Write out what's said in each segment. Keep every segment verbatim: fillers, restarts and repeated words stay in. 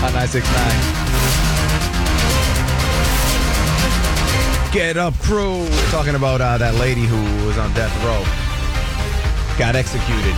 on nine six nine. Get up, crew. We're talking about uh, that lady who was on death row. Got executed.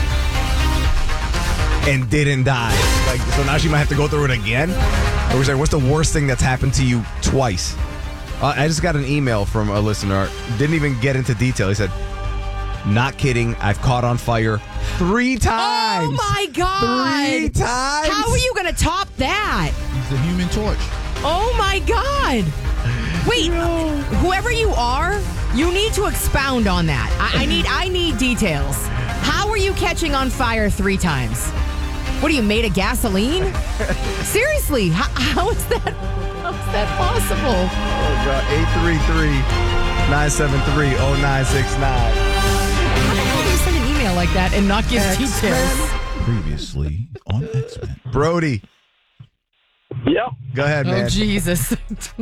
And didn't die. Like, so now she might have to go through it again? Or was like, what's the worst thing that's happened to you twice? Uh, I just got an email from a listener. Didn't even get into detail. He said, not kidding, I've caught on fire three times. Oh, my God. Three times? How are you going to top that? He's the Human Torch. Oh, my God. Wait, no. Whoever you are, you need to expound on that. I, I need I need details. How are you catching on fire three times? What are you, made of gasoline? Seriously, how, how is that how is that possible? Oh, God. eight three three, nine seven three, oh nine six nine. How the hell do you send an email like that and not give X-Men. details? Previously on X-Men. Brody. Yep. Go ahead, man. Oh, Jesus.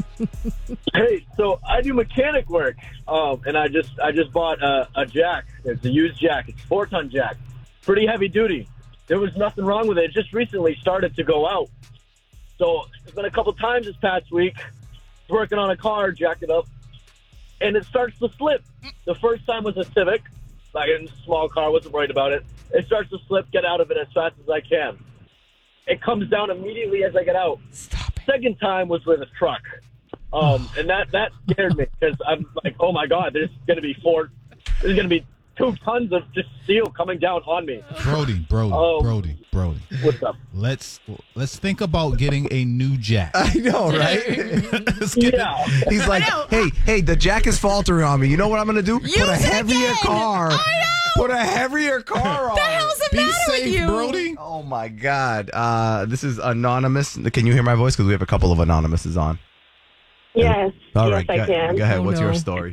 Hey, so I do mechanic work, um, and I just I just bought a, a jack. It's a used jack. It's a four-ton jack. Pretty heavy duty. There was nothing wrong with it. It just recently started to go out. So it's been a couple times this past week. Working on a car, jack it up, and it starts to slip. The first time was a Civic. Like a small car, wasn't worried about it. It starts to slip, get out of it as fast as I can. It comes down immediately as I get out. Stop it. Second time was with a truck. Um, and that, that scared me because I'm like, oh, my God, there's going to be four, there's going to be two tons of just steel coming down on me. Brody, Brody, Oh. Brody, Brody. What's up? Let's let's think about getting a new jack. I know, right? Let's get Yeah. He's like, hey, hey, the jack is faltering on me. You know what I'm going to do? Use Put a it heavier again. car. I know. Put a heavier car on. What the hell's the Be matter safe, with you? Brody. Oh, my God. Uh, this is Anonymous. Can you hear my voice? Because we have a couple of Anonymouses on. Yes. All yes, right, I go, can. go ahead. Oh, What's no. your story?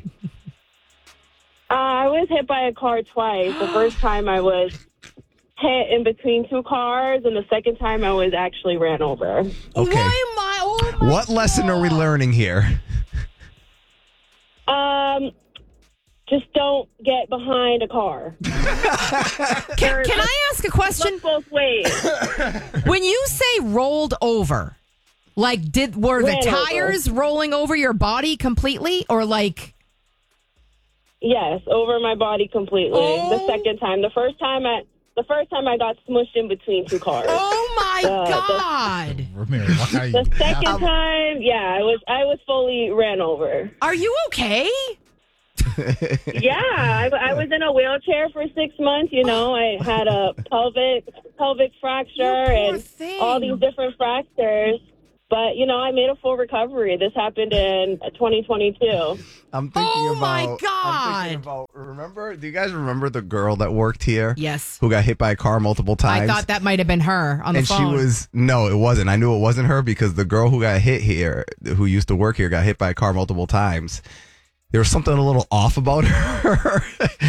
Uh, I was hit by a car twice. The first time I was hit in between two cars, and the second time I was actually ran over. Okay. Why am I? Oh my What lesson are we God. learning here? Um, just don't get behind a car. Can, can I ask a question? Look both ways. When you say rolled over, like did were Ran the over. tires rolling over your body completely, or like? Yes, over my body completely. Oh. The second time. The first time I the first time I got smushed in between two cars. Oh my Uh, the- God! Ramiro, why are you? The second time, yeah, I was I was fully ran over. Are you okay? Yeah, I, I was in a wheelchair for six months. You know, I had a pelvic pelvic fracture You poor and thing. all these different fractures. But you know, I made a full recovery. This happened in twenty twenty-two. I'm thinking Oh, about. my I'm God. thinking about. Remember? Do you guys remember the girl that worked here? Yes. Who got hit by a car multiple times? I thought that might have been her on the and phone. she was no, it wasn't. I knew it wasn't her because the girl who got hit here, who used to work here, got hit by a car multiple times. There was something a little off about her.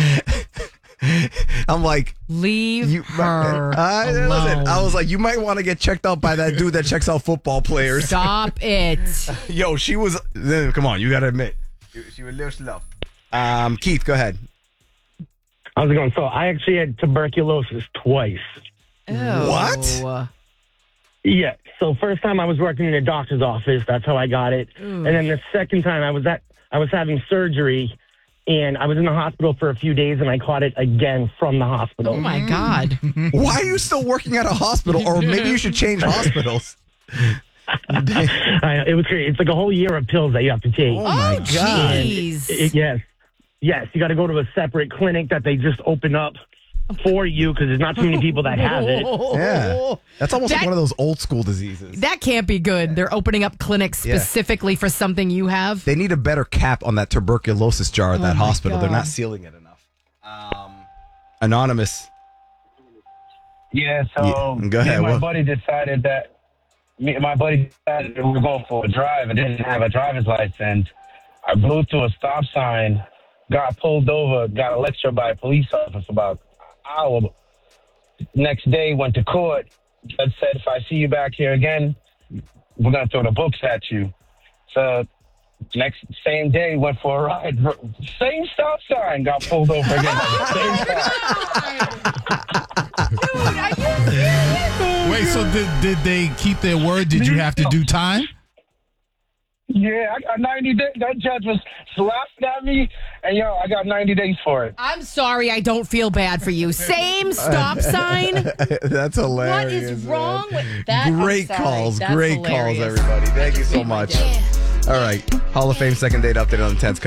I'm like, Leave you. her I, alone. listen, I was like, you might want to get checked out by that dude that checks out football players. Stop it. Yo, she was. Come on, you got to admit, she, she was a little slow. Um, Keith, go ahead. How's it going? So I actually had tuberculosis twice. Ew. What? Yeah. So first time I was working in a doctor's office. That's how I got it. And then the second time I was at, I was having surgery, and I was in the hospital for a few days, and I caught it again from the hospital. Oh my God. Why are you still working at a hospital? Or maybe you should change hospitals. I, it was crazy. It's like a whole year of pills that you have to take. Oh, my Oh, God. jeez. It- yes. Yes. You got to go to a separate clinic that they just open up for you because there's not too many people that have it. Yeah. That's almost like That- one of those old school diseases. That can't be good. They're opening up clinics Yeah. specifically for something you have. They need a better cap on that tuberculosis jar at that Oh, my hospital. They're God. not sealing it enough. Um, Anonymous. Yeah, so Yeah, go me ahead, and my what- buddy decided that me and my buddy decided that we were going for a drive and didn't have a driver's license. I blew to a stop sign, got pulled over, got lectured by a police officer about an hour. Next day, went to court. Judge said, if I see you back here again, we're going to throw the books at you. So next, same day, went for a ride. Same stop sign, got pulled over again. Same stop. Dude, are you serious? Wait, so did, did they keep their word? Did you have to do time? Yeah, I got ninety days. That judge was slapping at me, and yo, I got ninety days for it. I'm sorry, I don't feel bad for you. Same stop sign. That's hilarious. What is man. wrong with that? I'm Great sorry. calls. That's Great hilarious. calls, everybody. Thank you so much. All right. Hall of Fame second date update on the tenth.